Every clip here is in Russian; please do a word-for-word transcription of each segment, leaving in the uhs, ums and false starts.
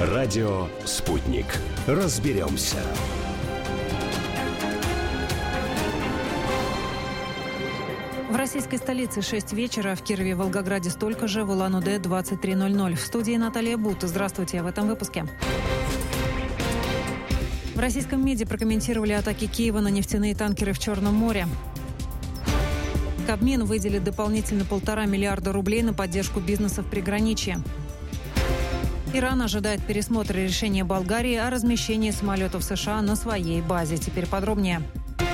Радио «Спутник». Разберемся. В российской столице шесть вечера, в Кирове и Волгограде столько же, в Улан-Удэ двадцать три ноль ноль. В студии Наталья Бут. Здравствуйте в этом выпуске. В российском МИДе прокомментировали атаки Киева на нефтяные танкеры в Черном море. Кабмин выделит дополнительно полтора миллиарда рублей на поддержку бизнеса в приграничье. Иран ожидает пересмотра решения Болгарии о размещении самолетов США на своей базе. Теперь подробнее.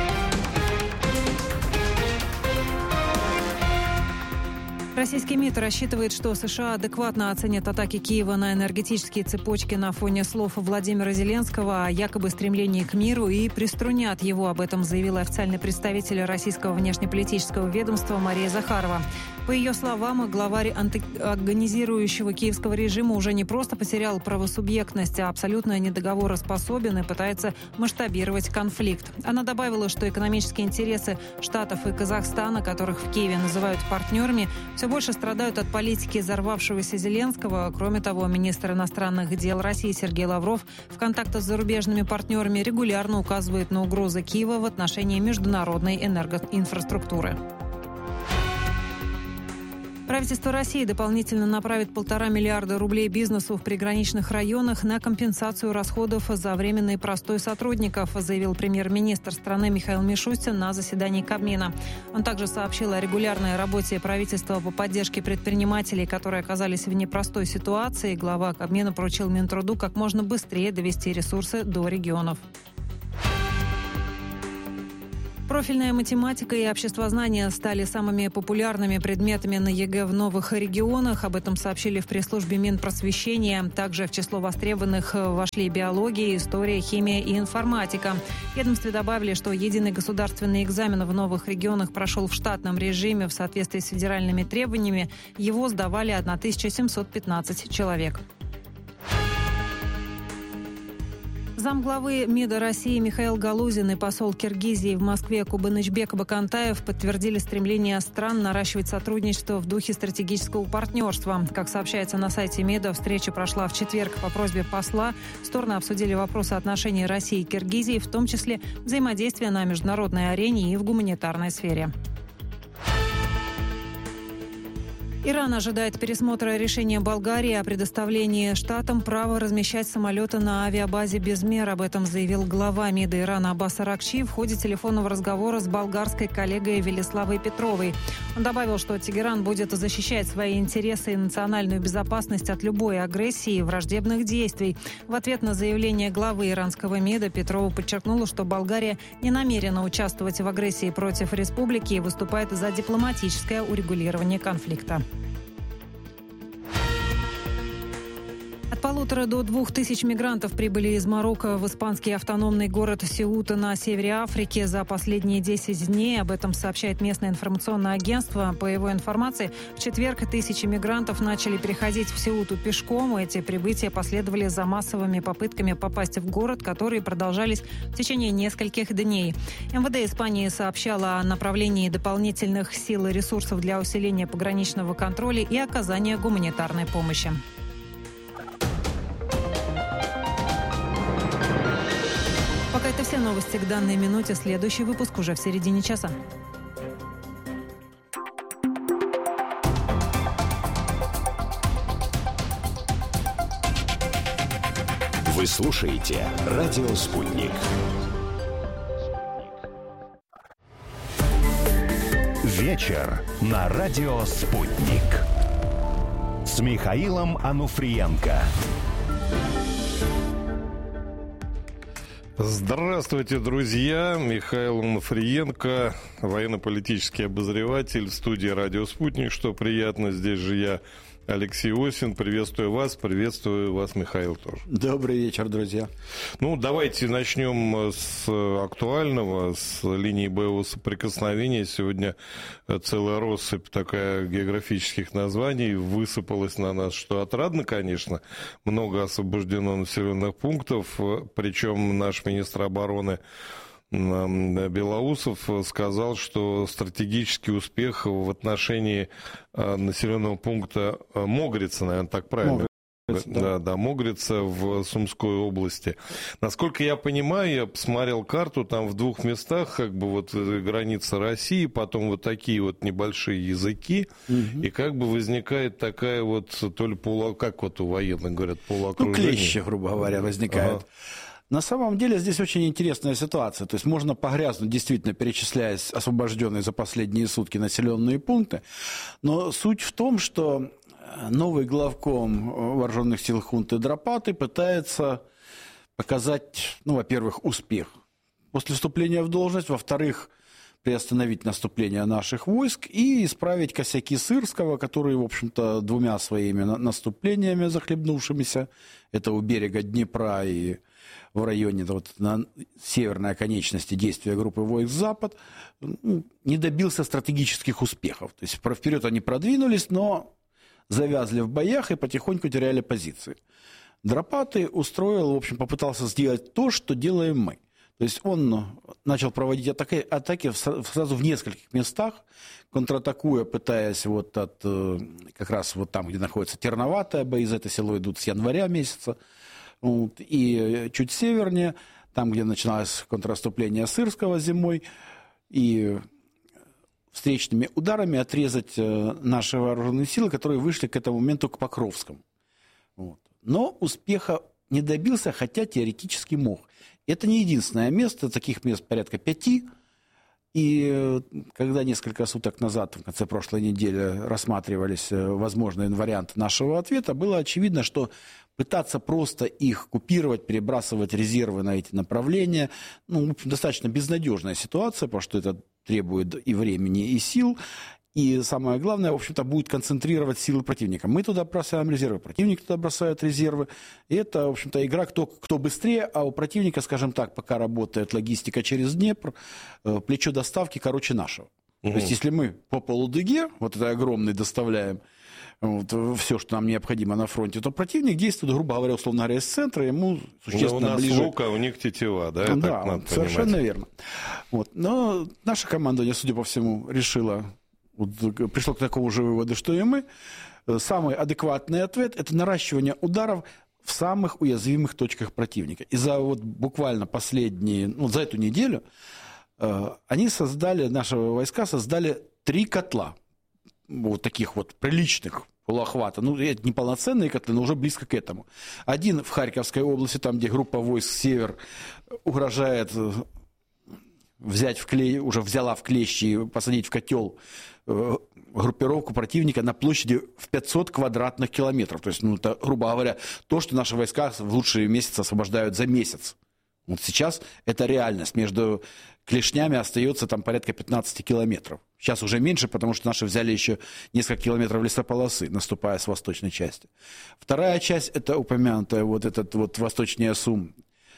Российский МИД рассчитывает, что США адекватно оценят атаки Киева на энергетические цепочки на фоне слов Владимира Зеленского о якобы стремлении к миру и приструнят его. Об этом заявила официальный представитель российского внешнеполитического ведомства Мария Захарова. По ее словам, главарь антагонизирующего киевского режима уже не просто потерял правосубъектность, а абсолютно недоговороспособен и пытается масштабировать конфликт. Она добавила, что экономические интересы Штатов и Казахстана, которых в Киеве называют партнерами, все больше страдают от политики взорвавшегося Зеленского. Кроме того, министр иностранных дел России Сергей Лавров в контактах с зарубежными партнерами регулярно указывает на угрозы Киева в отношении международной энергоинфраструктуры. Правительство России дополнительно направит полтора миллиарда рублей бизнесу в приграничных районах на компенсацию расходов за временный простой сотрудников, заявил премьер-министр страны Михаил Мишустин на заседании Кабмина. Он также сообщил о регулярной работе правительства по поддержке предпринимателей, которые оказались в непростой ситуации. Глава Кабмина поручил Минтруду как можно быстрее довести ресурсы до регионов. Профильная математика и обществознание стали самыми популярными предметами на ЕГЭ в новых регионах. Об этом сообщили в пресс-службе Минпросвещения. Также в число востребованных вошли биология, история, химия и информатика. В ведомстве добавили, что единый государственный экзамен в новых регионах прошел в штатном режиме в соответствии с федеральными требованиями. Его сдавали тысяча семьсот пятнадцать человек. Замглавы МИДа России Михаил Галузин и посол Киргизии в Москве Кубанычбек Бакантаев подтвердили стремление стран наращивать сотрудничество в духе стратегического партнерства. Как сообщается на сайте МИДа, встреча прошла в четверг по просьбе посла. Стороны обсудили вопросы отношений России и Киргизии, в том числе взаимодействия на международной арене и в гуманитарной сфере. Иран ожидает пересмотра решения Болгарии о предоставлении штатам права размещать самолеты на авиабазе Безмер. Об этом заявил глава МИДа Ирана Аббас Аракчи в ходе телефонного разговора с болгарской коллегой Велиславой Петровой. Он добавил, что Тегеран будет защищать свои интересы и национальную безопасность от любой агрессии и враждебных действий. В ответ на заявление главы иранского МИДа Петрова подчеркнула, что Болгария не намерена участвовать в агрессии против республики и выступает за дипломатическое урегулирование конфликта. От полутора до двух тысяч мигрантов прибыли из Марокко в испанский автономный город Сеута на севере Африки за последние десять дней. Об этом сообщает местное информационное агентство. По его информации, в четверг тысячи мигрантов начали переходить в Сеуту пешком. Эти прибытия последовали за массовыми попытками попасть в город, которые продолжались в течение нескольких дней. МВД Испании сообщало о направлении дополнительных сил и ресурсов для усиления пограничного контроля и оказания гуманитарной помощи. Пока это все новости к данной минуте. Следующий выпуск уже в середине часа. Вы слушаете «Радио Спутник». Вечер на «Радио Спутник» с Михаилом Ануфриенко. Здравствуйте, друзья. Михаил Ануфриенко, военно-политический обозреватель в студии «Радио Спутник». Что приятно, здесь же я, Алексей Осин. Приветствую вас, приветствую вас, Михаил, тоже. Добрый вечер, друзья. Ну, давайте начнем с актуального, с линии боевого соприкосновения. Сегодня целая россыпь такая географических названий высыпалась на нас, что отрадно, конечно. Много освобождено населенных пунктов, причем наш министр обороны Белоусов сказал, что стратегический успех в отношении населенного пункта Могрица, наверное, так правильно Да, да, да, Могрица в Сумской области. Насколько я понимаю, я посмотрел карту, там в двух местах как бы вот граница России, потом вот такие вот небольшие языки, угу. И как бы возникает такая вот, то ли полу, как вот у военных говорят, полуокружение. Ну, клещи, грубо говоря, возникают. Ага. На самом деле здесь очень интересная ситуация. То есть можно погрязнуть, действительно, перечисляя освобожденные за последние сутки населенные пункты. Но суть в том, что новый главком вооруженных сил хунты Драпаты пытается показать, ну, во-первых, успех после вступления в должность, во-вторых, приостановить наступление наших войск и исправить косяки Сырского, который, в общем-то, двумя своими наступлениями захлебнувшимися, это у берега Днепра и в районе вот, на северной оконечности действия группы войск «Запад», ну, не добился стратегических успехов. То есть вперед они продвинулись, но завязли в боях и потихоньку теряли позиции. Драпаты устроил, в общем, попытался сделать то, что делаем мы. То есть он начал проводить атаки, атаки сразу в нескольких местах, контратакуя, пытаясь вот от, как раз вот там, где находится Терноватое, бои за это село идут с января месяца, вот, и чуть севернее, там, где начиналось контрнаступление Сырского зимой, и встречными ударами отрезать наши вооруженные силы, которые вышли к этому моменту к Покровскому. Вот. Но успеха не добился, хотя теоретически мог. Это не единственное место, таких мест порядка пяти. И когда несколько суток назад, в конце прошлой недели, рассматривались возможные варианты нашего ответа, было очевидно, что пытаться просто их купировать, перебрасывать резервы на эти направления, ну, достаточно безнадежная ситуация, потому что это требует и времени, и сил. И самое главное, в общем-то, будет концентрировать силы противника. Мы туда бросаем резервы, противник туда бросает резервы. И это, в общем-то, игра кто, кто быстрее, а у противника, скажем так, пока работает логистика через Днепр, плечо доставки короче нашего. Угу. То есть, если мы по полудыге, вот это огромный, доставляем вот, все, что нам необходимо на фронте, то противник действует, грубо говоря, условно говоря, из центра, ему существенно у нас ближе. лук, а у них тетива, да? Да, так надо совершенно понимать. верно. Вот. Но наша команда, судя по всему, решила... Вот, пришло к такому же выводу, что и мы. Самый адекватный ответ – это наращивание ударов в самых уязвимых точках противника. И за вот буквально последние, ну, за эту неделю э, они создали, наши войска создали три котла, вот таких вот приличных, полуохвата. Ну, это не полноценные котлы, но уже близко к этому. Один в Харьковской области, там, где группа войск «Север» угрожает взять в кле... уже взяла в клещи и посадить в котел группировку противника на площади в пятьсот квадратных километров. То есть, ну, это, грубо говоря, то, что наши войска в лучшие месяцы освобождают за месяц. Вот сейчас это реальность. Между клешнями остается там порядка пятнадцать километров. Сейчас уже меньше, потому что наши взяли еще несколько километров лесополосы, наступая с восточной части. Вторая часть, это упомянутая вот этот вот восточнее Сум,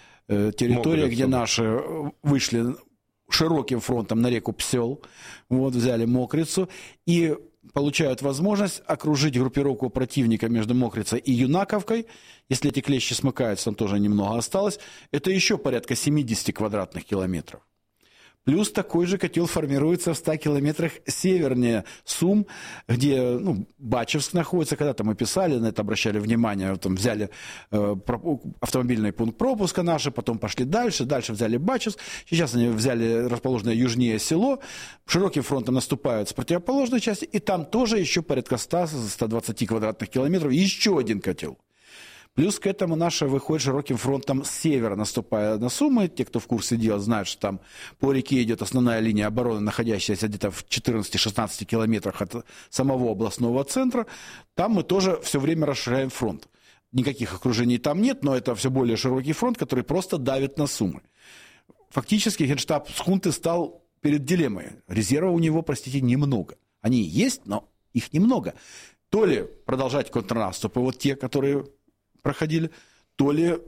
э, территория, Могрица, где наши вышли широким фронтом на реку Псел, вот, взяли Мокрицу и получают возможность окружить группировку противника между Мокрицей и Юнаковкой. Если эти клещи смыкаются, там тоже немного осталось. Это еще порядка семьдесят квадратных километров. Плюс такой же котел формируется в ста километрах севернее Сум, где, ну, Бачевск находится. Когда-то мы писали, на это обращали внимание, там взяли э, автомобильный пункт пропуска наши, потом пошли дальше, дальше взяли Бачевск. Сейчас они взяли расположенное южнее село, широким фронтом наступают с противоположной части, и там тоже еще порядка ста - ста двадцати квадратных километров, еще один котел. Плюс к этому наши выходят широким фронтом с севера, наступая на Сумы. Те, кто в курсе дела, знают, что там по реке идет основная линия обороны, находящаяся где-то в четырнадцати-шестнадцати километрах от самого областного центра. Там мы тоже все время расширяем фронт. Никаких окружений там нет, но это все более широкий фронт, который просто давит на Сумы. Фактически генштаб хунты стал перед дилеммой. Резерва у него, простите, немного. Они есть, но их немного. То ли продолжать контрнаступы, вот те, которые проходили, то ли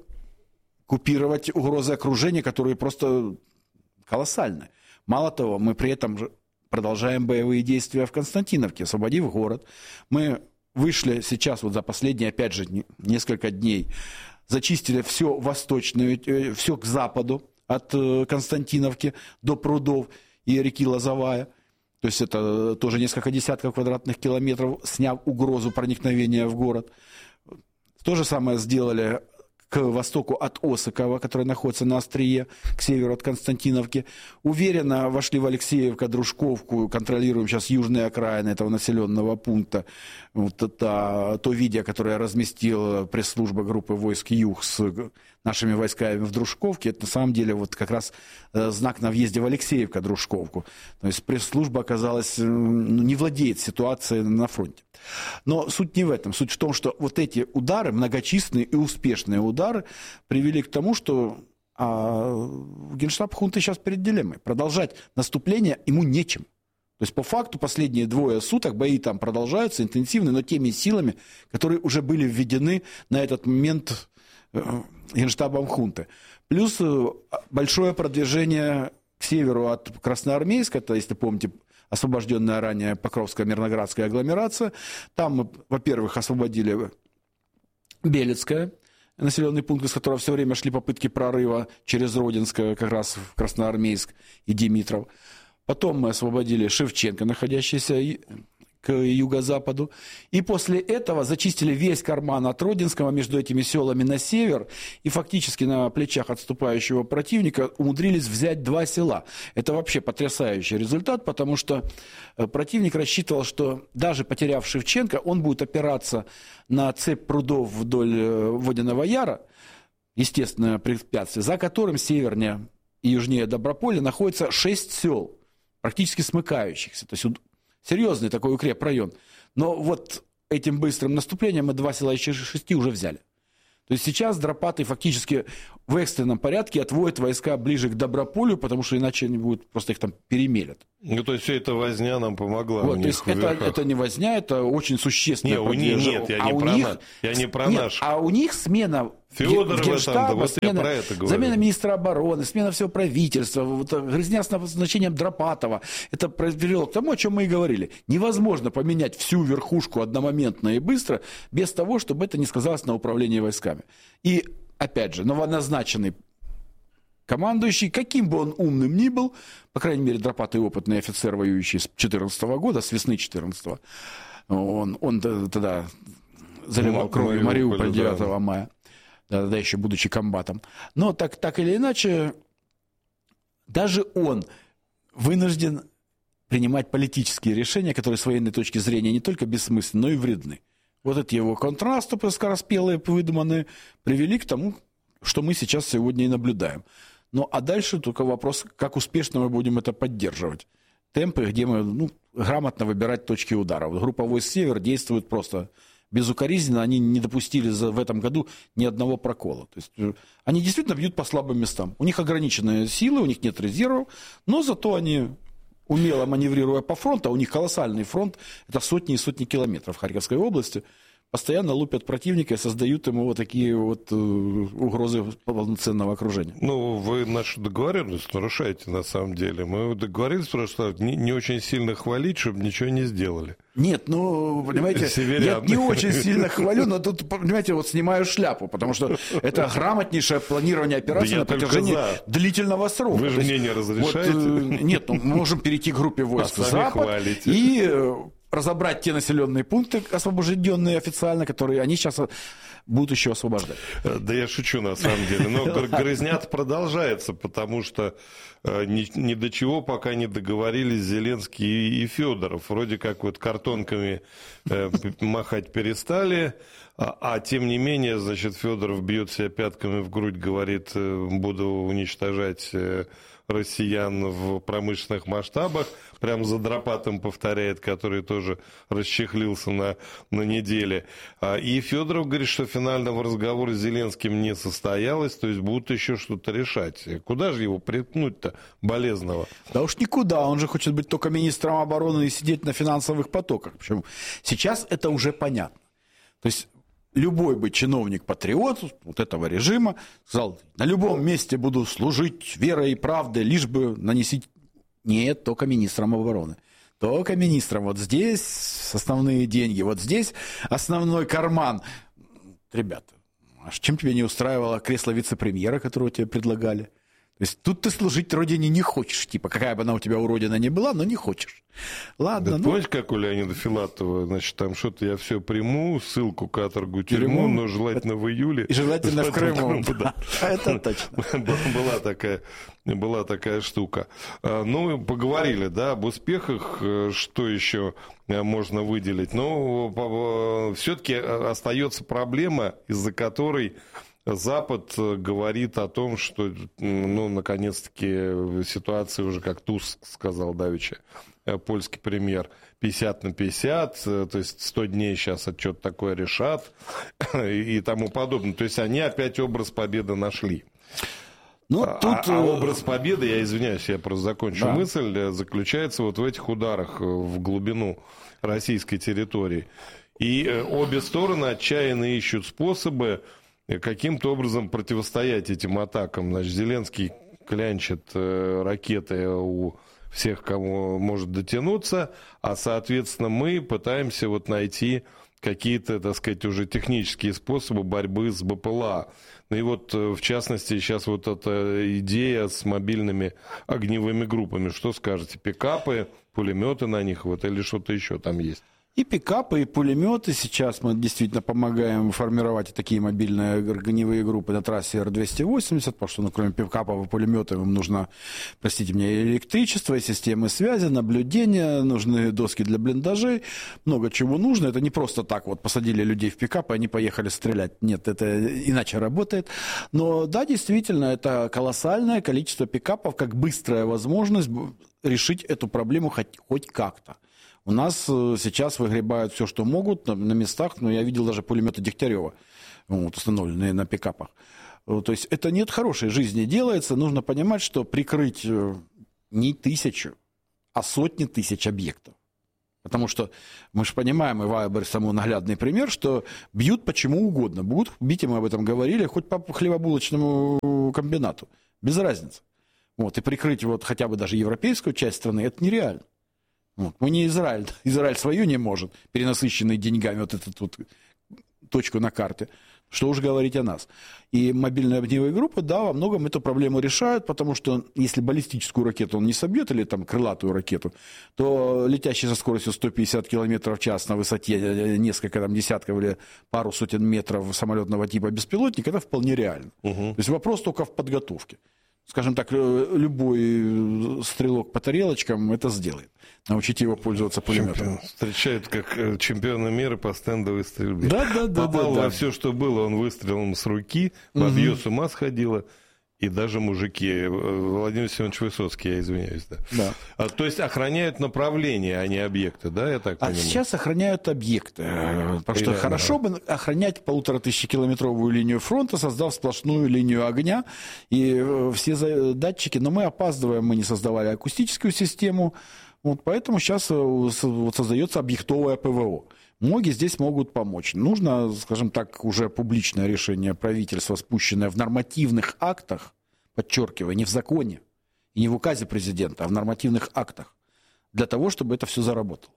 купировать угрозы окружения, которые просто колоссальны. Мало того, мы при этом же продолжаем боевые действия в Константиновке, освободив город. Мы вышли сейчас, вот за последние, опять же, несколько дней, зачистили все восточное, все к западу от Константиновки до прудов и реки Лозовая. То есть это тоже несколько десятков квадратных километров, сняв угрозу проникновения в город. То же самое сделали к востоку от Осыкова, который находится на острие, к северу от Константиновки. Уверенно вошли в Алексеевку, Дружковку, контролируем сейчас южные окраины этого населенного пункта. Вот это то видео, которое разместила пресс-служба группы войск «Юг» с нашими войсками в Дружковке, это на самом деле вот как раз знак на въезде в Алексеевку, Дружковку. То есть пресс-служба оказалась, ну, не владеет ситуацией на фронте. Но суть не в этом. Суть в том, что вот эти удары, многочисленные и успешные удары, привели к тому, что а, Генштаб хунты сейчас перед дилеммой. Продолжать наступление ему нечем. То есть по факту последние двое суток бои там продолжаются интенсивные, но теми силами, которые уже были введены на этот момент Генштабом хунты. Плюс большое продвижение к северу от Красноармейска, это, если помните, освобожденная ранее Покровская Мирноградская агломерация. Там, во-первых, освободили Белецкое, населенный пункт, из которого все время шли попытки прорыва через Родинское, как раз в Красноармейск и Димитров. Потом мы освободили Шевченко, находящийся к юго-западу. И после этого зачистили весь карман от Родинского между этими селами на север. И фактически на плечах отступающего противника умудрились взять два села. Это вообще потрясающий результат, потому что противник рассчитывал, что даже потеряв Шевченко, он будет опираться на цепь прудов вдоль Водяного Яра, естественное препятствие, за которым севернее и южнее Доброполя находится шесть сел, практически смыкающихся. То есть серьезный такой укрепрайон. Но вот этим быстрым наступлением мы два села из шести уже взяли. То есть сейчас Дропаты фактически в экстренном порядке отводят войска ближе к Доброполю, потому что иначе они будут, просто их там перемелят. Ну, то есть все это возня нам помогла. Вот, то есть это, это не возня, это очень существенное продвижение. Нет, я не, а про, них, на... я не про нет, наш. А у них смена Федорова, Генштаба, там, да, вот смена, я про это говорю. Замена министра обороны, смена всего правительства, вот, грызня с назначением Дропатова. Это привело к тому, о чем мы и говорили. Невозможно поменять всю верхушку одномоментно и быстро, без того, чтобы это не сказалось на управлении войсками. И, опять же, новоназначенный командующий, каким бы он умным ни был, по крайней мере, Дропатый опытный офицер, воюющий с две тысячи четырнадцатого года, с весны две тысячи четырнадцатого, он, он тогда заливал кровью Мариуполь девятого мая, тогда еще будучи комбатом. Но так, так или иначе, даже он вынужден принимать политические решения, которые с военной точки зрения не только бессмысленны, но и вредны. Вот эти его контрнаступы скороспелые, выдуманные, привели к тому, что мы сейчас сегодня и наблюдаем. Ну, а дальше только вопрос, как успешно мы будем это поддерживать. Темпы, где мы, ну, грамотно выбирать точки удара. Вот группа войск «Север» действует просто безукоризненно. Они не допустили за, в этом году ни одного прокола. То есть они действительно бьют по слабым местам. У них ограниченные силы, у них нет резервов, но зато они, умело маневрируя по фронту, а у них колоссальный фронт, это сотни и сотни километров в Харьковской области, постоянно лупят противника и создают ему вот такие вот угрозы полноценного окружения. Ну, вы нашу договоренность нарушаете на самом деле. Мы договорились просто не, не очень сильно хвалить, чтобы ничего не сделали. Нет, ну, понимаете, Северян. Я не очень сильно хвалю, но тут, понимаете, вот снимаю шляпу, потому что это грамотнейшее планирование операции, да, на протяжении длительного срока. Вы же мне не разрешаете? Вот, нет, ну, мы можем перейти к группе войск а «Запад» хвалите. и разобрать те населенные пункты, освобожденные официально, которые они сейчас будут еще освобождать. Да я шучу на самом деле. Но грызня продолжается, потому что ни, ни до чего пока не договорились Зеленский и Федоров. Вроде как вот картонками э, махать перестали, а, а тем не менее, значит, Федоров бьет себя пятками в грудь, говорит, буду уничтожать э, россиян в промышленных масштабах, прям за Дропатом повторяет, который тоже расчехлился на, на неделе. И Федоров говорит, что финального разговора с Зеленским не состоялось, то есть будут еще что-то решать. Куда же его приткнуть-то, болезного? Да уж никуда, он же хочет быть только министром обороны и сидеть на финансовых потоках. Почему? Сейчас это уже понятно. То есть любой бы чиновник-патриот вот этого режима сказал, на любом месте буду служить верой и правдой, лишь бы нанести... Нет, только министром обороны. Только министром. Вот здесь основные деньги, вот здесь основной карман. Ребята, а чем тебе не устраивало кресло вице-премьера, которого тебе предлагали? То То есть тут ты служить родине не хочешь, типа, какая бы она у тебя уродина ни была, но не хочешь. Ладно, да, ну... Помните, как у Леонида Филатова, значит, там что-то я все приму, ссылку, каторгу, тюрьму, но желательно в июле. И желательно в Крыму. Да. Это точно. Была такая, была такая штука. Ну, поговорили, да, об успехах, что еще можно выделить. Но все-таки остается проблема, из-за которой Запад говорит о том, что, ну, наконец-таки, ситуация уже, как Туск сказал давеча, польский премьер, пятьдесят на пятьдесят, то есть сто дней сейчас что-то такое решат и тому подобное. То есть они опять образ победы нашли. Ну, а, тут... а образ победы, я извиняюсь, я просто закончу да. мысль, заключается вот в этих ударах в глубину российской территории. И обе стороны отчаянно ищут способы каким-то образом противостоять этим атакам. Значит, Зеленский клянчит э, ракеты у всех, кому может дотянуться, а, соответственно, мы пытаемся вот найти какие-то, так сказать, уже технические способы борьбы с БПЛА. Ну и вот, в частности, сейчас вот эта идея с мобильными огневыми группами. Что скажете? Пикапы, пулеметы на них, вот, или что-то еще там есть? И пикапы, и пулеметы. Сейчас мы действительно помогаем формировать такие мобильные огневые группы на трассе Р двести восемьдесят, потому что, ну, кроме пикапов и пулеметов, им нужно, простите меня, и электричество, и системы связи, наблюдения, нужны доски для блиндажей, много чего нужно. Это не просто так вот посадили людей в пикап, и они поехали стрелять. Нет, это иначе работает. Но да, действительно, это колоссальное количество пикапов, как быстрая возможность решить эту проблему хоть, хоть как-то. У нас сейчас выгребают все, что могут на, на местах, но я видел даже пулеметы Дегтярева, вот, установленные на пикапах. То есть это нет хорошей жизни делается. Нужно понимать, что прикрыть не тысячу, а сотни тысяч объектов. Потому что мы же понимаем, и Вайбер самый наглядный пример, что бьют почему угодно. Будут бить, и мы об этом говорили, хоть по хлебобулочному комбинату. Без разницы. Вот, и прикрыть вот хотя бы даже европейскую часть страны, это нереально. Вот. Мы не Израиль. Израиль свою не может, перенасыщенный деньгами, вот эту вот точку на карте. Что уж говорить о нас. И мобильные огневые группы, да, во многом эту проблему решают, потому что если баллистическую ракету он не собьет, или там крылатую ракету, то летящий со скоростью сто пятьдесят километров в час на высоте несколько там, десятков или пару сотен метров самолетного типа беспилотник, это вполне реально. Угу. То есть вопрос только в подготовке. Скажем так, любой стрелок по тарелочкам это сделает. Научите его пользоваться пулеметом. Чемпион. Встречают как чемпиона мира по стендовой стрельбе. Да, да, да. Попал да, во да. все, что было, он выстрелом с руки, бабье с ума сходило. И даже мужики. Владимир Семенович Высоцкий, я извиняюсь. Да. Да. А, то есть охраняют направление, а не объекты, да, я так а понимаю? Сейчас охраняют объекты. Потому что хорошо бы охранять полутора тысячекилометровую линию фронта, создав сплошную линию огня. И все датчики, но мы опаздываем, мы не создавали акустическую систему. Вот поэтому сейчас вот создается объектовое ПВО. Многие здесь могут помочь. Нужно, скажем так, уже публичное решение правительства, спущенное в нормативных актах, подчеркиваю, не в законе и не в указе президента, а в нормативных актах, для того, чтобы это все заработало.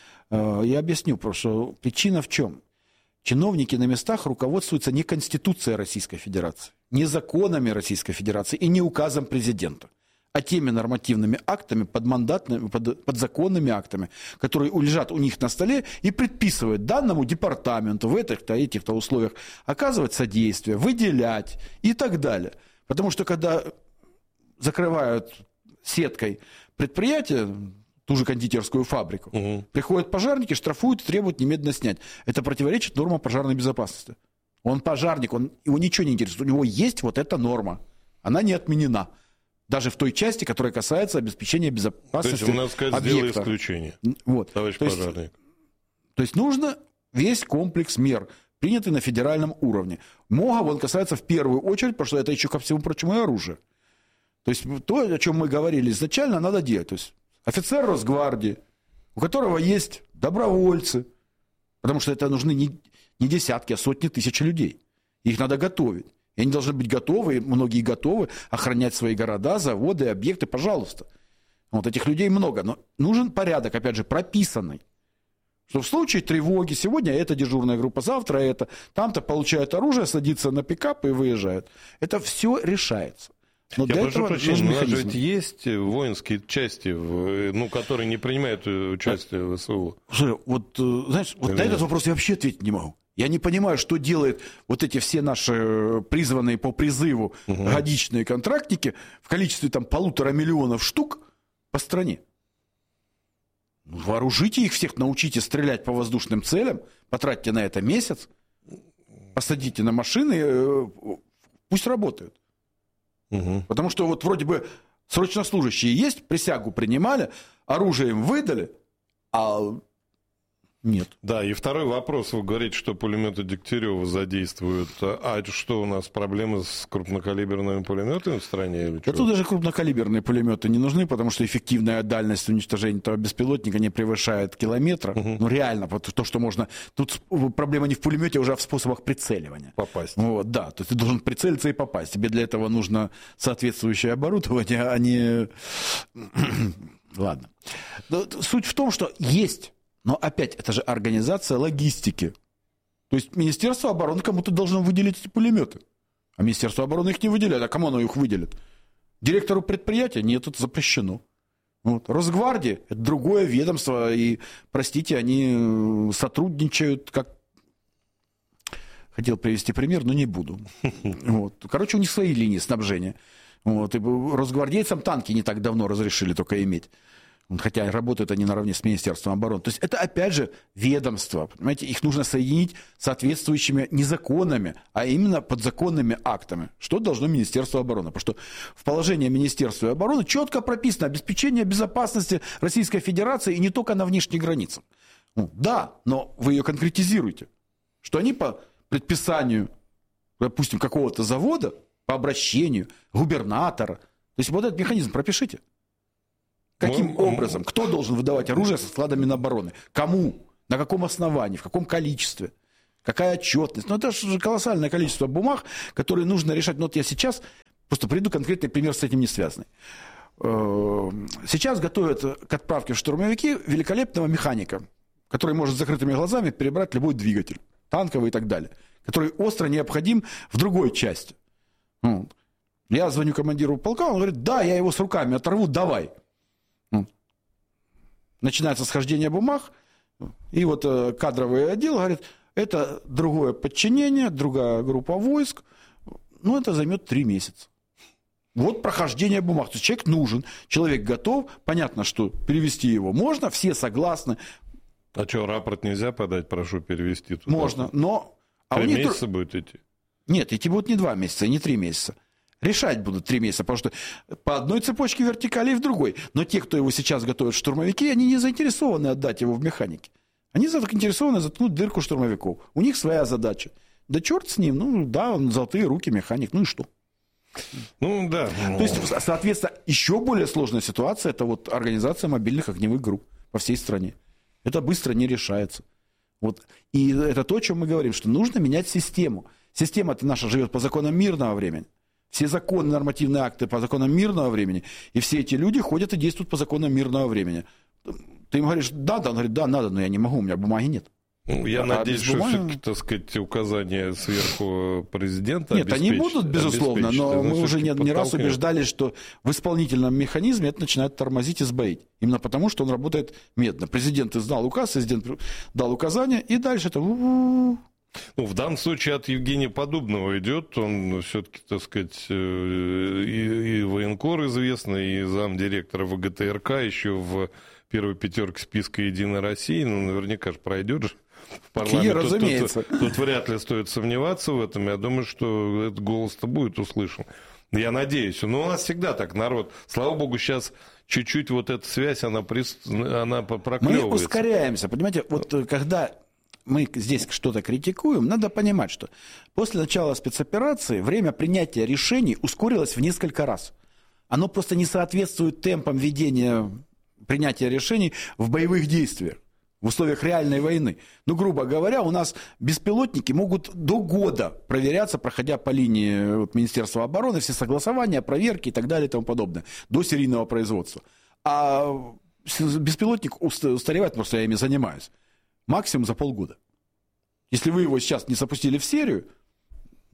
Я объясню просто, причина в чем? Чиновники на местах руководствуются не Конституцией Российской Федерации, не законами Российской Федерации и не указом президента, а теми нормативными актами, подмандатными, под, подзаконными актами, которые лежат у них на столе и предписывают данному департаменту в этих-то, этих-то условиях оказывать содействие, выделять и так далее. Потому что когда закрывают сеткой предприятие, ту же кондитерскую фабрику, угу. приходят пожарники, штрафуют и требуют немедленно снять. Это противоречит нормам пожарной безопасности. Он пожарник, он, его ничего не интересует. У него есть вот эта норма. Она не отменена. Даже в той части, которая касается обеспечения безопасности объекта. То есть, можно сказать, сделай исключение, вот. товарищ то пожарник. Есть, то есть нужно весь комплекс мер, принятый на федеральном уровне. МОГА он касается в первую очередь, потому что это еще, ко всему прочему, и оружие. То есть то, о чем мы говорили изначально, надо делать. То есть офицер Росгвардии, у которого есть добровольцы, потому что это нужны не, не десятки, а сотни тысяч людей. Их надо готовить. И они должны быть готовы, многие готовы охранять свои города, заводы, объекты, пожалуйста. Вот этих людей много, но нужен порядок, опять же, прописанный. Что в случае тревоги, сегодня это дежурная группа, завтра это, там-то получают оружие, садится на пикап и выезжают. Это все решается. Но Я для прошу этого прощения, нужны но у нас же механизмы. ведь есть воинские части, в- ну, которые не принимают участие в СВО. Слушай, вот, э, знаешь, вот Или на этот нет? вопрос я вообще ответить не могу. Я не понимаю, что делают вот эти все наши призванные по призыву Угу. годичные контрактники в количестве там полутора миллионов штук по стране. Ну, вооружите их всех, научите стрелять по воздушным целям, потратьте на это месяц, посадите на машины, э, пусть работают. Угу. Потому что вот вроде бы срочно служащие есть, присягу принимали, оружие им выдали, а нет. Да, и второй вопрос. Вы говорите, что пулеметы Дегтярева задействуют. А это что, у нас проблемы с крупнокалиберными пулеметами в стране? Или Да что? тут даже крупнокалиберные пулеметы не нужны, потому что эффективная дальность уничтожения этого беспилотника не превышает километра. Мгм. Ну реально, вот то, что можно... Тут с- проблема не в пулемете, а уже в способах прицеливания. Попасть. Вот, да, то есть ты должен прицелиться и попасть. Тебе для этого нужно соответствующее оборудование, а не... Ладно. Но суть в том, что есть, но опять, это же организация логистики. То есть Министерство обороны кому-то должно выделить эти пулеметы. А Министерство обороны их не выделяет. А кому оно их выделит? Директору предприятия? Нет, это запрещено. Вот. Росгвардия – это другое ведомство, и, простите, они э, сотрудничают как... Хотел привести пример, но не буду. Вот. Короче, у них свои линии снабжения. Вот. И росгвардейцам танки не так давно разрешили только иметь. Хотя работают они наравне с Министерством обороны. То есть это, опять же, ведомство. Понимаете, их нужно соединить с соответствующими не законами, а именно подзаконными актами. Что должно Министерство обороны? Потому что в положении Министерства обороны четко прописано обеспечение безопасности Российской Федерации и не только на внешних границах. Ну, да, но вы ее конкретизируете. Что они по предписанию, допустим, какого-то завода, по обращению губернатора. То есть вот этот механизм пропишите. Каким Ну, образом? Кто должен выдавать оружие со складами Минобороны? Кому? На каком основании? В каком количестве? Какая отчетность? Ну, это же колоссальное количество бумаг, которые нужно решать. Но вот я сейчас просто приведу конкретный пример с этим не связанный. Сейчас готовят к отправке в штурмовики великолепного механика, который может с закрытыми глазами перебрать любой двигатель, танковый и так далее, который остро необходим в другой части. Вот. Я звоню командиру полка, он говорит, да, я его с руками оторву, давай. Начинается схождение бумаг, и вот э, кадровый отдел говорит, это другое подчинение, другая группа войск, ну, это займет три месяца. Вот прохождение бумаг. То есть человек нужен, человек готов, понятно, что перевести его можно, все согласны. А что, рапорт нельзя подать, прошу перевести туда? Можно, но... А у Три них месяца дру- будет идти? Нет, идти будут не два месяца, не три месяца. Решать будут три месяца, потому что по одной цепочке вертикали и в другой. Но те, кто его сейчас готовят в штурмовики, они не заинтересованы отдать его в механике. Они заинтересованы заткнуть дырку штурмовиков. У них своя задача. Да черт с ним, ну да, он золотые руки механик, ну и что? Ну, да. То есть, соответственно, еще более сложная ситуация – это вот организация мобильных огневых групп по всей стране. Это быстро не решается. Вот. И это то, о чем мы говорим, что нужно менять систему. Система-то наша живет по законам мирного времени. Все законы, нормативные акты по законам мирного времени, и все эти люди ходят и действуют по законам мирного времени. Ты им говоришь, да, да, он говорит, да, надо, но я не могу, у меня бумаги нет. Ну, я А надеюсь, без что бумаги- все-таки, так сказать, указания сверху президента Нет, они обеспечат- будут, безусловно, обеспечат. но Это, мы уже не, всё-таки не раз подтолкнет. убеждались, что в исполнительном механизме это начинает тормозить и сбоить. Именно потому, что он работает медленно. Президент издал указ, президент дал указания, и дальше это... у-у-у. Ну, в данном случае от Евгения Подобного идет. Он все-таки, так сказать, э, и, и военкор известный, и замдиректора ВГТРК еще в первой пятерке списка «Единой России». Ну, наверняка же пройдет же в парламент. Тут- разумеется. Тут, тут вряд ли стоит сомневаться в этом. Я думаю, что этот голос-то будет услышан. Я надеюсь. Но у нас всегда так народ. Слава богу, сейчас чуть-чуть вот эта связь, она, прис... она Мы проклевывается. ускоряемся. Понимаете, вот э, когда мы здесь что-то критикуем, надо понимать, что после начала спецоперации время принятия решений ускорилось в несколько раз. Оно просто не соответствует темпам ведения принятия решений в боевых действиях, в условиях реальной войны. Ну, грубо говоря, у нас беспилотники могут до года проверяться, проходя по линии вот, Министерства обороны, все согласования, проверки и так далее и тому подобное, до серийного производства. А беспилотник устаревает, потому что я ими занимаюсь, максимум за полгода. Если вы его сейчас не запустили в серию,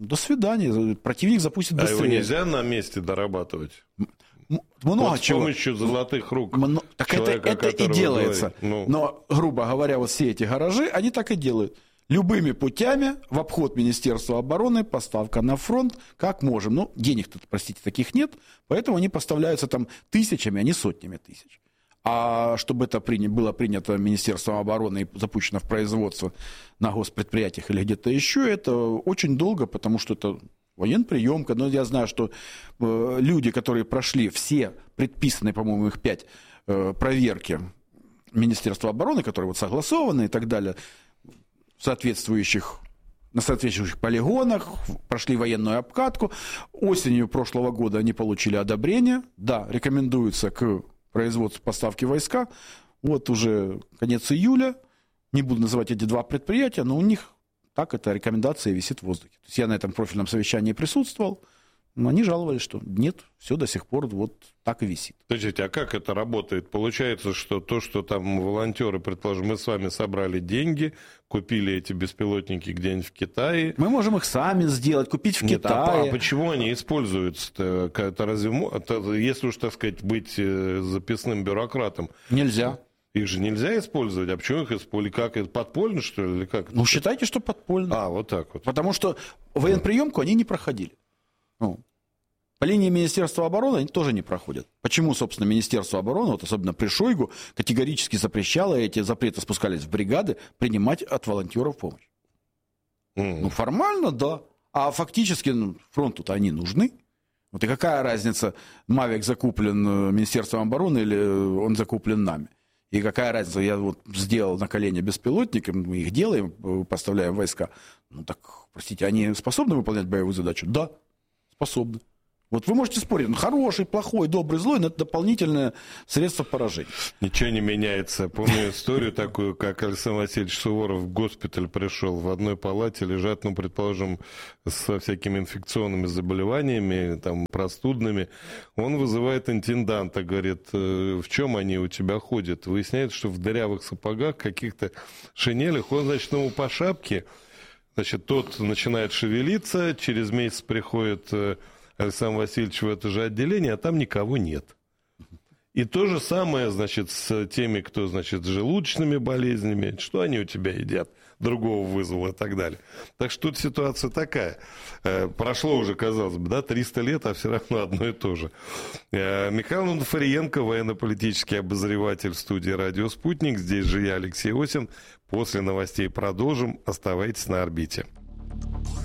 До свидания. Противник запустит быстрее. А его нельзя на месте дорабатывать? Много вот чего. С помощью золотых рук. Мно... Так человека, это, это и делается. Ну... Но, грубо говоря, вот все эти гаражи, они так и делают. Любыми путями, в обход Министерства обороны, поставка на фронт, как можем. Ну, денег-то, простите, таких нет, поэтому они поставляются там тысячами, а не сотнями тысяч. А чтобы это приня... было принято Министерством обороны и запущено в производство на госпредприятиях или где-то еще, это очень долго, потому что это военприемка. Но я знаю, что э, люди, которые прошли все предписанные, по-моему, их пять э, проверки Министерства обороны, которые вот согласованы и так далее, соответствующих, на соответствующих полигонах, прошли военную обкатку. Осенью прошлого года они получили одобрение. Да, рекомендуется к производству поставки войска. Вот уже конец июля. Не буду называть эти два предприятия, но у них так эта рекомендация висит в воздухе. То есть я на этом профильном совещании присутствовал. Но они жаловались, что нет, все до сих пор вот так и висит. Подождите, а как это работает? Получается, что то, что там волонтеры, предположим, мы с вами собрали деньги, купили эти беспилотники где-нибудь в Китае. Мы можем их сами сделать, купить в нет, Китае. А почему они используются-то? Это разве, это, если уж, так сказать, быть записным бюрократом? Нельзя. Их же нельзя использовать, а почему их использовать? Как, это подпольно, что ли? Или как? Ну, считайте, что подпольно. А, вот так вот. Потому что военприемку они не проходили. Ну, по линии Министерства обороны они тоже не проходят. Почему, собственно, Министерство обороны, вот особенно при Шойгу, категорически запрещало, эти запреты спускались в бригады, принимать от волонтеров помощь? Mm. Ну, формально, да. А фактически ну, фронту-то они нужны. Вот и какая разница, Мавик закуплен Министерством обороны или он закуплен нами? И какая разница, я вот сделал на колене беспилотники, мы их делаем, поставляем войска. Ну так, простите, они способны выполнять боевую задачу? Да, способны. Вот вы можете спорить, ну, хороший, плохой, добрый, злой, но это дополнительное средство поражения. Ничего не меняется. Помню историю такую, как Александр Васильевич Суворов в госпиталь пришел, в одной палате лежат, ну, предположим, со всякими инфекционными заболеваниями, там, простудными. Он вызывает интенданта, говорит, в чем они у тебя ходят? Выясняется, что в дырявых сапогах, каких-то шинелях, он, значит, ему по шапке, значит, тот начинает шевелиться, через месяц приходит Александр Васильевич в это же отделение, а там никого нет. И то же самое, значит, с теми, кто, значит, с желудочными болезнями, что они у тебя едят, другого вызвала и так далее. Так что тут ситуация такая. Прошло уже, казалось бы, да, триста лет, а все равно одно и то же. Михаил Ануфриенко, военно-политический обозреватель в студии «Радио Спутник». Здесь же я, Алексей Осин. После новостей продолжим. Оставайтесь на орбите.